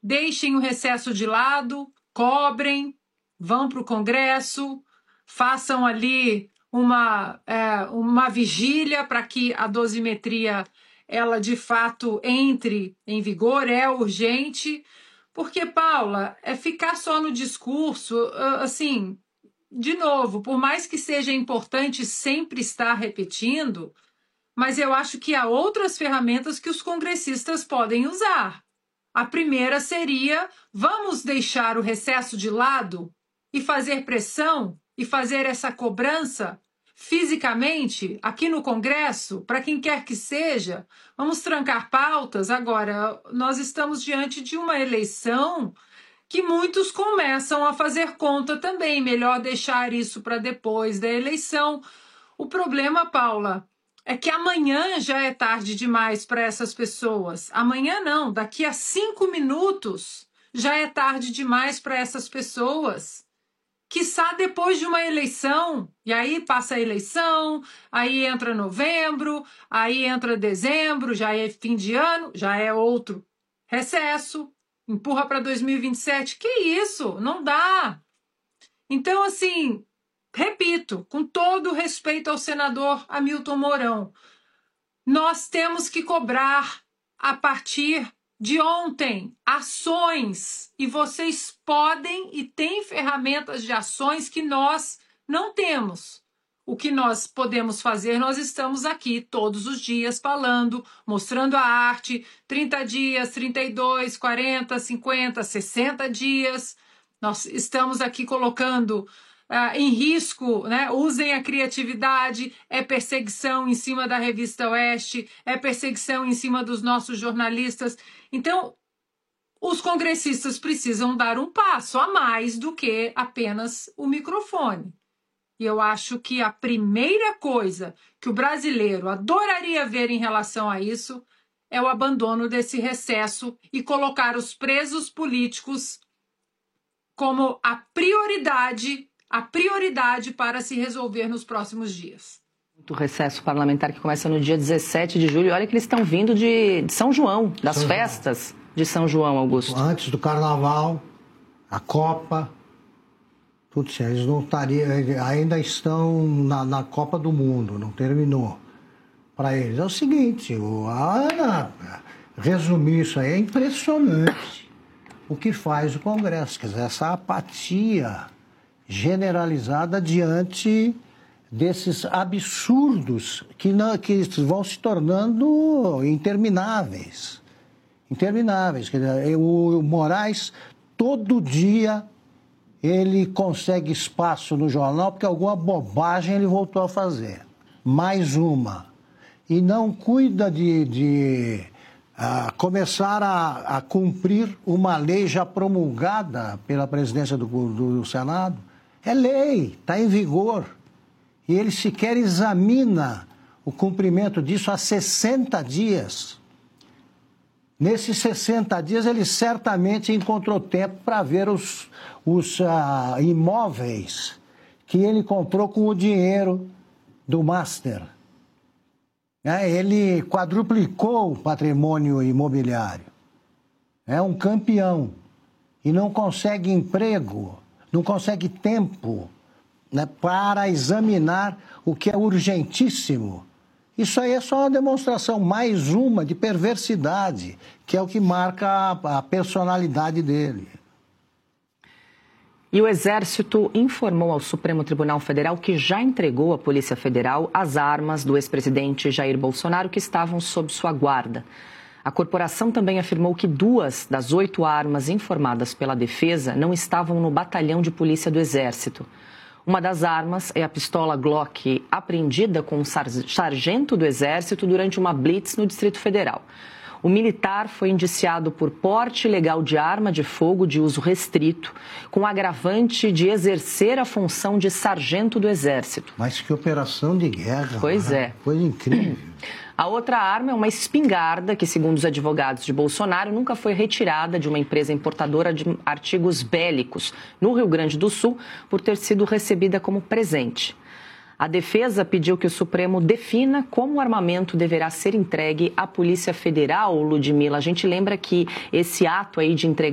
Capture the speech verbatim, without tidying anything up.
deixem o recesso de lado, cobrem, vão para o Congresso, façam ali uma, é, uma vigília para que a dosimetria ela de fato entre em vigor, é urgente, porque, Paula, é ficar só no discurso, assim, de novo, por mais que seja importante sempre estar repetindo, mas eu acho que há outras ferramentas que os congressistas podem usar. A primeira seria, vamos deixar o recesso de lado e fazer pressão e fazer essa cobrança fisicamente aqui no Congresso, para quem quer que seja, vamos trancar pautas. Agora, nós estamos diante de uma eleição que muitos começam a fazer conta também, melhor deixar isso para depois da eleição. O problema, Paula, é que amanhã já é tarde demais para essas pessoas. Amanhã não, daqui a cinco minutos já é tarde demais para essas pessoas. Quiçá depois de uma eleição, e aí passa a eleição, aí entra novembro, aí entra dezembro, já é fim de ano, já é outro recesso, empurra para dois mil e vinte e sete. Que isso? Não dá. Então, assim, repito, com todo o respeito ao senador Hamilton Mourão, nós temos que cobrar a partir de ontem ações, e vocês podem e têm ferramentas de ações que nós não temos. O que nós podemos fazer, nós estamos aqui todos os dias falando, mostrando a arte, trinta dias, trinta e dois, quarenta, cinquenta, sessenta dias. Nós estamos aqui colocando uh, em risco, né? Usem a criatividade, é perseguição em cima da Revista Oeste, é perseguição em cima dos nossos jornalistas. Então, os congressistas precisam dar um passo a mais do que apenas o microfone. E eu acho que a primeira coisa que o brasileiro adoraria ver em relação a isso é o abandono desse recesso e colocar os presos políticos como a prioridade, a prioridade para se resolver nos próximos dias. O recesso parlamentar que começa no dia dezessete de julho. Olha que eles estão vindo de, de São João, das São festas João. de São João, Augusto. Antes do Carnaval, a Copa, tudo isso. Eles não estariam, ainda estão na, na Copa do Mundo, não terminou. Para eles é o seguinte, o, a Ana, resumir isso aí, é impressionante o que faz o Congresso. Quer dizer, essa apatia generalizada diante desses absurdos que, não, que vão se tornando intermináveis. Intermináveis. Quer dizer, o Moraes, todo dia, ele consegue espaço no jornal porque alguma bobagem ele voltou a fazer. Mais uma. E não cuida de, de uh, começar a, a cumprir uma lei já promulgada pela presidência do, do Senado. É lei, está em vigor. E ele sequer examina o cumprimento disso há sessenta dias. Nesses sessenta dias, ele certamente encontrou tempo para ver os, os uh, imóveis que ele comprou com o dinheiro do Master. É, ele quadruplicou o patrimônio imobiliário. É um campeão. E não consegue emprego, não consegue tempo, né, para examinar o que é urgentíssimo. Isso aí é só uma demonstração, mais uma, de perversidade, que é o que marca a, a personalidade dele. E o Exército informou ao Supremo Tribunal Federal que já entregou à Polícia Federal as armas do ex-presidente Jair Bolsonaro que estavam sob sua guarda. A corporação também afirmou que duas das oito armas informadas pela defesa não estavam no batalhão de polícia do Exército. Uma das armas é a pistola Glock, apreendida com um sargento do Exército durante uma blitz no Distrito Federal. O militar foi indiciado por porte ilegal de arma de fogo de uso restrito, com agravante de exercer a função de sargento do Exército. Mas que operação de guerra. Pois né? é. Coisa incrível. A outra arma é uma espingarda que, segundo os advogados de Bolsonaro, nunca foi retirada de uma empresa importadora de artigos bélicos no Rio Grande do Sul por ter sido recebida como presente. A defesa pediu que o Supremo defina como o armamento deverá ser entregue à Polícia Federal, Ludmila. A gente lembra que esse ato aí de entregar